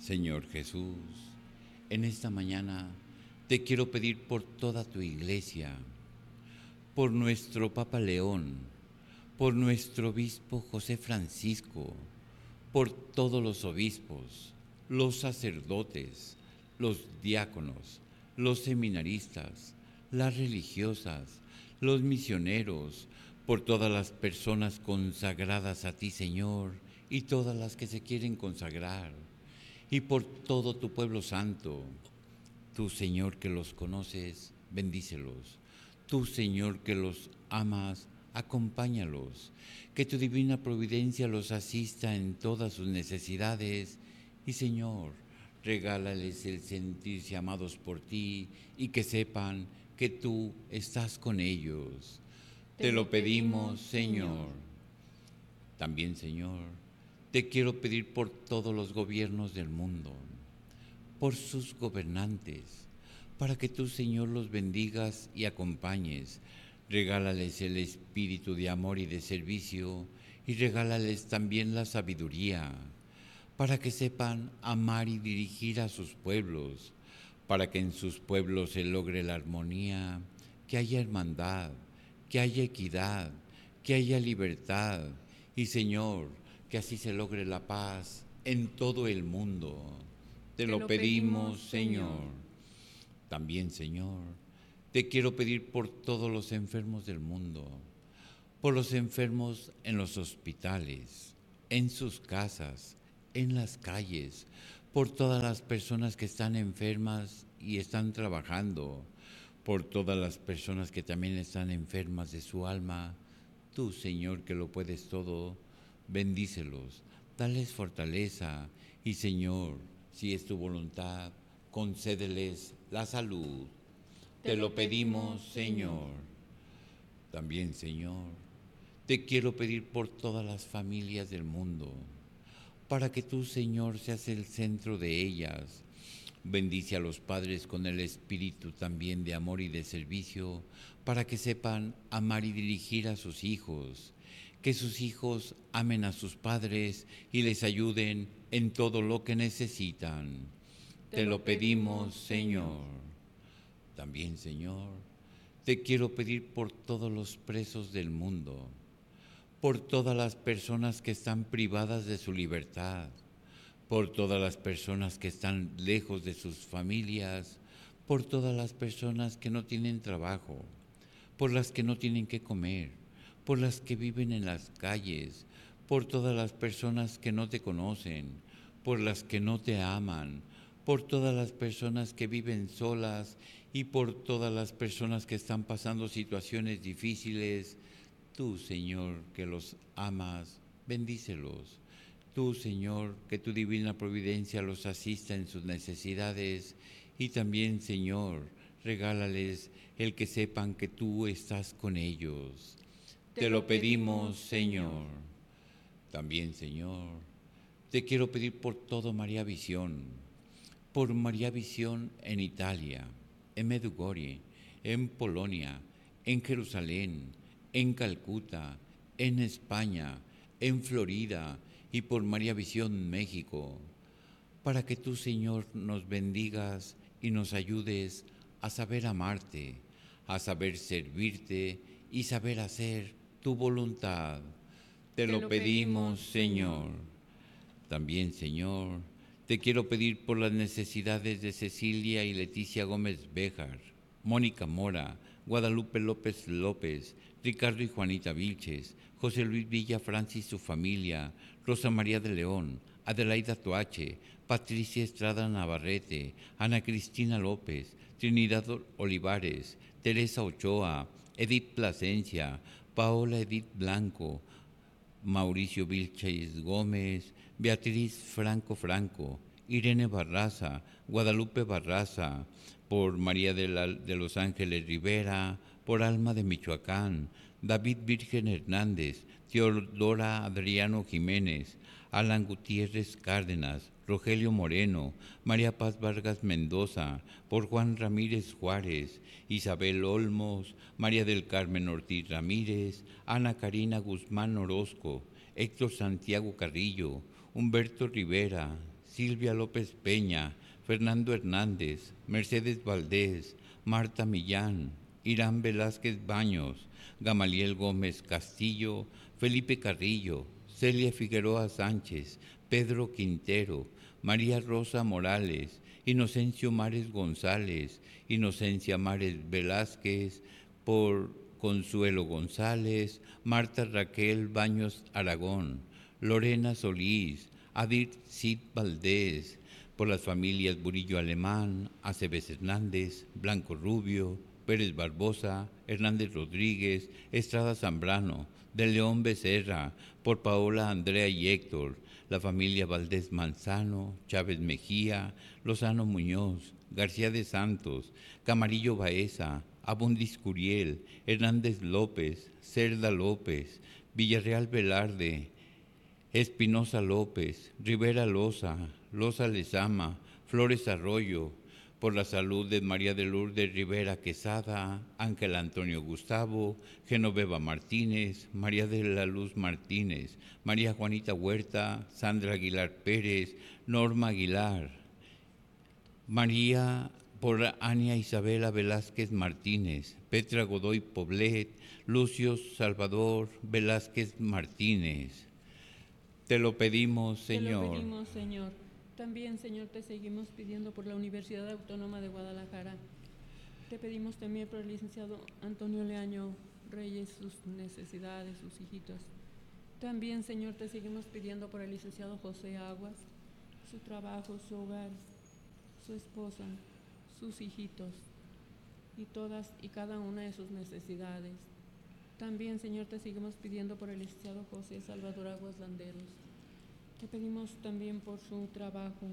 Señor Jesús, en esta mañana te quiero pedir por toda tu iglesia, por nuestro Papa León, por nuestro obispo José Francisco, por todos los obispos, los sacerdotes, los diáconos, los seminaristas, las religiosas, los misioneros, por todas las personas consagradas a ti, Señor, y todas las que se quieren consagrar, y por todo tu pueblo santo. Tú, Señor, que los conoces, bendícelos. Tú, Señor, que los amas, acompáñalos. Que tu divina providencia los asista en todas sus necesidades. Y, Señor, regálales el sentirse amados por ti y que sepan que tú estás con ellos. Te lo pedimos, Señor. También, Señor, te quiero pedir por todos los gobiernos del mundo, por sus gobernantes, para que tú, Señor, los bendigas y acompañes. Regálales el espíritu de amor y de servicio, y regálales también la sabiduría, para que sepan amar y dirigir a sus pueblos, para que en sus pueblos se logre la armonía, que haya hermandad, que haya equidad, que haya libertad, y, Señor, que así se logre la paz en todo el mundo. Te lo pedimos, Señor. También, Señor, te quiero pedir por todos los enfermos del mundo, por los enfermos en los hospitales, en sus casas, en las calles, por todas las personas que están enfermas y están trabajando, por todas las personas que también están enfermas de su alma. Tú, Señor, que lo puedes todo, bendícelos, dales fortaleza y, Señor, si es tu voluntad, concédeles la salud. Te lo pedimos, Señor. También, Señor, te quiero pedir por todas las familias del mundo, para que tú, Señor, seas el centro de ellas. Bendice a los padres con el espíritu también de amor y de servicio, para que sepan amar y dirigir a sus hijos. Que sus hijos amen a sus padres y les ayuden en todo lo que necesitan. Te lo pedimos, Señor. También, Señor, te quiero pedir por todos los presos del mundo, por todas las personas que están privadas de su libertad, por todas las personas que están lejos de sus familias, por todas las personas que no tienen trabajo, por las que no tienen que comer, por las que viven en las calles, por todas las personas que no te conocen, por las que no te aman, por todas las personas que viven solas y por todas las personas que están pasando situaciones difíciles. Tú, Señor, que los amas, bendícelos. Tú, Señor, que tu divina providencia los asista en sus necesidades y también, Señor, regálales el que sepan que tú estás con ellos. Te lo pedimos, Señor. También, Señor, te quiero pedir por todo María Visión, por María Visión en Italia, en Medjugorje, en Polonia, en Jerusalén, en Calcuta, en España, en Florida y por María Visión México, para que tú, Señor, nos bendigas y nos ayudes a saber amarte, a saber servirte y saber hacer tu voluntad. Te lo pedimos, Señor. También, Señor, te quiero pedir por las necesidades de Cecilia y Leticia Gómez Béjar, Mónica Mora, Guadalupe López López, Ricardo y Juanita Vilches, José Luis Villa Francis y su familia, Rosa María de León, Adelaida Toache, Patricia Estrada Navarrete, Ana Cristina López, Trinidad Olivares, Teresa Ochoa, Edith Plasencia, Paola Edith Blanco, Mauricio Vilches Gómez, Beatriz Franco, Irene Barraza, Guadalupe Barraza, por María de los Ángeles Rivera, por Alma de Michoacán, David Virgen Hernández, Teodora Adriano Jiménez, Alan Gutiérrez Cárdenas, Rogelio Moreno, María Paz Vargas Mendoza, por Juan Ramírez Juárez, Isabel Olmos, María del Carmen Ortiz Ramírez, Ana Karina Guzmán Orozco, Héctor Santiago Carrillo, Humberto Rivera, Silvia López Peña, Fernando Hernández, Mercedes Valdés, Marta Millán, Irán Velázquez Baños, Gamaliel Gómez Castillo, Felipe Carrillo, Celia Figueroa Sánchez, Pedro Quintero, María Rosa Morales, Inocencio Mares González, Inocencia Mares Velázquez, por Consuelo González, Marta Raquel Baños Aragón, Lorena Solís, Adir Cid Valdés, por las familias Burillo Alemán, Aceves Hernández, Blanco Rubio, Pérez Barbosa, Hernández Rodríguez, Estrada Zambrano, de León Becerra, por Paola, Andrea y Héctor, la familia Valdés Manzano, Chávez Mejía, Lozano Muñoz, García de Santos, Camarillo Baeza, Abundis Curiel, Hernández López, Cerda López, Villarreal Velarde, Espinosa López, Rivera Loza, Loza Lezama, Flores Arroyo, por la salud de María de Lourdes Rivera Quesada, Ángel Antonio Gustavo, Genoveva Martínez, María de la Luz Martínez, María Juanita Huerta, Sandra Aguilar Pérez, Norma Aguilar, María por Ania Isabela Velázquez Martínez, Petra Godoy Poblet, Lucio Salvador Velázquez Martínez. Te lo pedimos, Señor. Te lo pedimos, Señor. También, Señor, te seguimos pidiendo por la Universidad Autónoma de Guadalajara. Te pedimos también por el licenciado Antonio Leaño Reyes, sus necesidades, sus hijitos. También, Señor, te seguimos pidiendo por el licenciado José Aguas, su trabajo, su hogar, su esposa, sus hijitos y todas y cada una de sus necesidades. También, Señor, te seguimos pidiendo por el licenciado José Salvador Aguas Landeros. Te pedimos también por su trabajo,